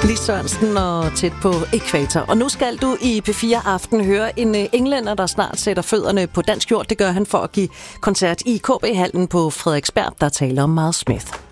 Lis Sørensen og tæt på ækvator. Og nu skal du i P4 Aften høre en englænder, der snart sætter fødderne på dansk jord. Det gør han for at give koncert i KB-hallen på Frederiksberg, der taler om Miles Smith.